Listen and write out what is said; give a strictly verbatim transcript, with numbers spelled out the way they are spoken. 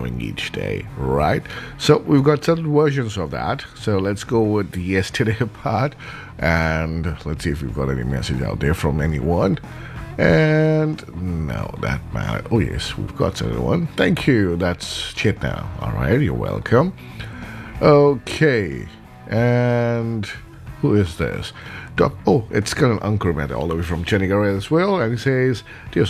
following each day, right? So we've got certain versions of that. So let's go with the yesterday part, and let's see if we've got any message out there from anyone. And no, that matter. Oh yes, we've got someone. Thank you. That's Chetna. All right, you're welcome. Okay, and who is this? Doc, oh, it's Karan Ankur Mehta, all the way from Chandigarh as well, and he says, "Dear